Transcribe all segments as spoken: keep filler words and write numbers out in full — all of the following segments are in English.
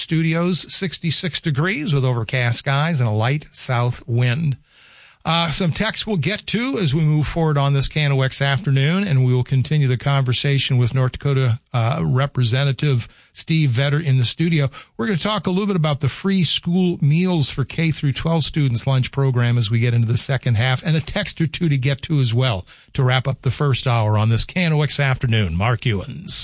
studios, sixty-six degrees with overcast skies and a light south wind. Uh, some texts we'll get to as we move forward on this K N O X afternoon, and we will continue the conversation with North Dakota uh, Representative Steve Vetter in the studio. We're going to talk a little bit about the free school meals for K through twelve students lunch program as we get into the second half, and a text or two to get to as well to wrap up the first hour on this K N O X afternoon. Mark Ewens.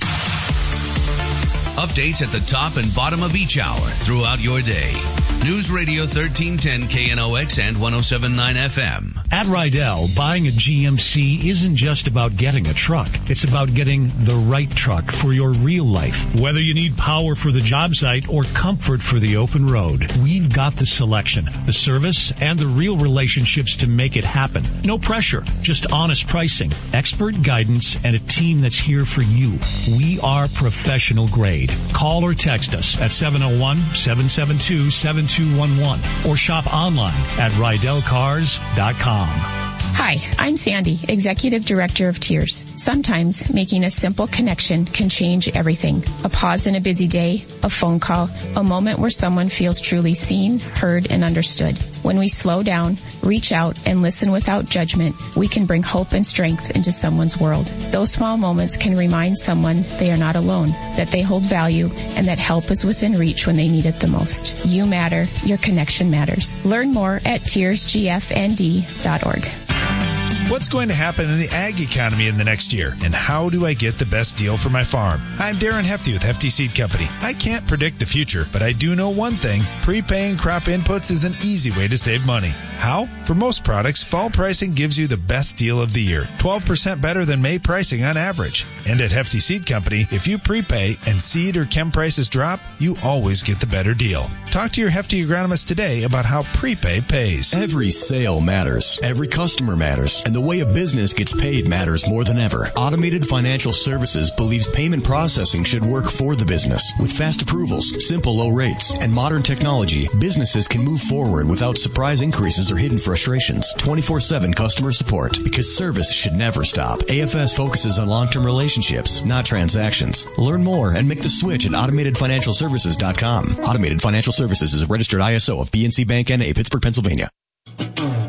Updates at the top and bottom of each hour throughout your day. News Radio thirteen ten K N O X and one oh seven point nine F M. At Rydell, buying a G M C isn't just about getting a truck. It's about getting the right truck for your real life. Whether you need power for the job site or comfort for the open road, we've got the selection, the service, and the real relationships to make it happen. No pressure, just honest pricing, expert guidance, and a team that's here for you. We are professional grade. Call or text us at seven oh one, seven seven two, seven two one one or shop online at rydell cars dot com. Hi, I'm Sandy, Executive Director of Tears. Sometimes making a simple connection can change everything. A pause in a busy day, a phone call, a moment where someone feels truly seen, heard, and understood. When we slow down, reach out, and listen without judgment, we can bring hope and strength into someone's world. Those small moments can remind someone they are not alone, that they hold value, and that help is within reach when they need it the most. You matter. Your connection matters. Learn more at tears g f n d dot org. What's going to happen in the ag economy in the next year, and how do I get the best deal for my farm? I'm Darren Hefty with Hefty Seed Company. I can't predict the future, but I do know one thing. Prepaying crop inputs is an easy way to save money. How? For most products, fall pricing gives you the best deal of the year, twelve percent better than May pricing on average. And at Hefty Seed Company, if you prepay and seed or chem prices drop, you always get the better deal. Talk to your Hefty agronomist today about how prepay pays. Every sale matters. Every customer matters. And the way a business gets paid matters more than ever. Automated Financial Services believes payment processing should work for the business. With fast approvals, simple low rates, and modern technology, businesses can move forward without surprise increases or hidden frustrations. twenty-four seven customer support, because service should never stop. A F S focuses on long-term relationships, not transactions. Learn more and make the switch at automated financial services dot com. Automated Financial Services is a registered I S O of P N C Bank N A, Pittsburgh, Pennsylvania.